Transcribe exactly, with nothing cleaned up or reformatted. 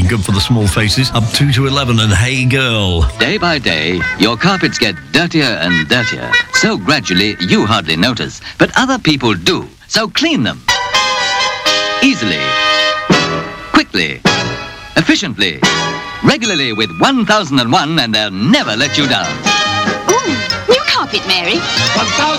good for the small faces. Up two to eleven and Hey Girl. Day by day, your carpets get dirtier and dirtier. So gradually, you hardly notice. But other people do. So clean them. Easily. Quickly. Efficiently. Regularly with one thousand and one, and they'll never let you down. Ooh, new carpet, Mary. one thousand